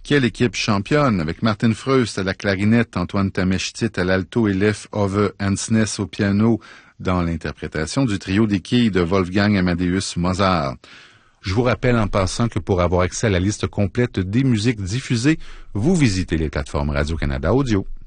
Quelle équipe championne, avec Martin Freust à la clarinette, Antoine Tameshtit à l'alto et Leif Ove Hansnes au piano, dans l'interprétation du trio des quilles de Wolfgang Amadeus Mozart. Je vous rappelle en passant que pour avoir accès à la liste complète des musiques diffusées, vous visitez les plateformes Radio-Canada Audio.